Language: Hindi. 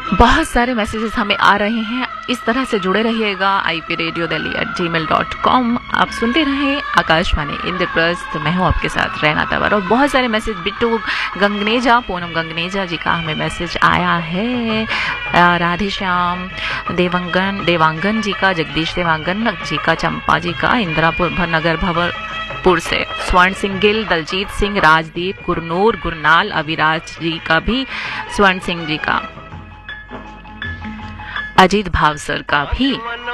बहुत सारे मैसेजेस हमें आ रहे हैं, इस तरह से जुड़े रहिएगा ipradiodelhi@gmail.com। आप सुनते रहें आकाशवाणी इंद्रप्रस्थ। मैं हूँ आपके साथ रैना तंवर। और बहुत सारे मैसेज बिट्टू गंगनेजा, पूनम गंगनेजा जी का हमें मैसेज आया है। राधेश्याम देवांगन जी का, जगदीश देवांगन जी का, चंपा जी का, इंदिरापुर नगर भवरपुर से, स्वर्ण सिंह गिल, दलजीत सिंह, राजदीप, गुरनूर, गुरनाल, अविराज जी का भी, स्वर्ण सिंह जी का, अजीत भावसर का भी,